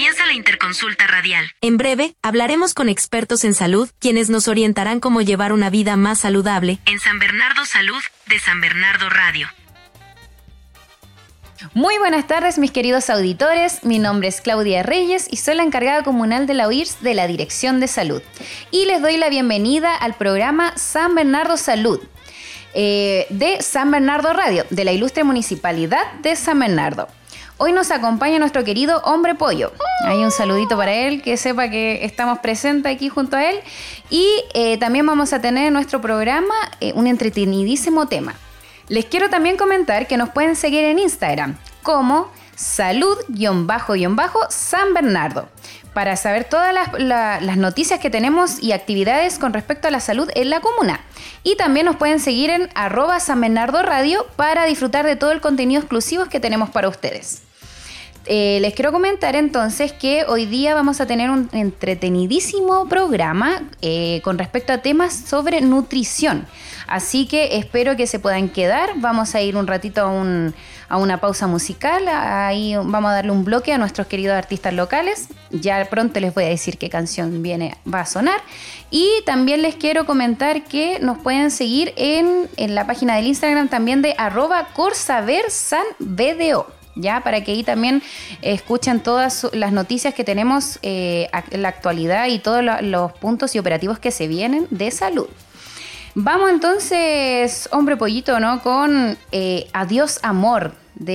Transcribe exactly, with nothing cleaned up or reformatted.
Comienza la interconsulta radial. En breve, hablaremos con expertos en salud, quienes nos orientarán cómo llevar una vida más saludable. En San Bernardo Salud, de San Bernardo Radio. Muy buenas tardes, mis queridos auditores. Mi nombre es Claudia Reyes y soy la encargada comunal de la U I R S de la Dirección de Salud. Y les doy la bienvenida al programa San Bernardo Salud, eh, de San Bernardo Radio, de la ilustre Municipalidad de San Bernardo. Hoy nos acompaña nuestro querido Hombre Pollo. Hay un saludito para él, que sepa que estamos presentes aquí junto a él. Y eh, también vamos a tener en nuestro programa eh, un entretenidísimo tema. Les quiero también comentar que nos pueden seguir en Instagram como salud-San Bernardo para saber todas las, la, las noticias que tenemos y actividades con respecto a la salud en la comuna. Y también nos pueden seguir en arroba San Bernardo Radio para disfrutar de todo el contenido exclusivo que tenemos para ustedes. Eh, les quiero comentar entonces que hoy día vamos a tener un entretenidísimo programa eh, con respecto a temas sobre nutrición. Así que espero que se puedan quedar. Vamos a ir un ratito a, un, a una pausa musical. Ahí vamos a darle un bloque a nuestros queridos artistas locales. Ya pronto les voy a decir qué canción viene, va a sonar. Y también les quiero comentar que nos pueden seguir en, en la página del Instagram también de arroba corsaversanbdo. Ya, para que ahí también escuchen todas las noticias que tenemos eh, en la actualidad y todos los puntos y operativos que se vienen de salud. Vamos entonces, Hombre Pollito, ¿no? Con eh, Adiós Amor.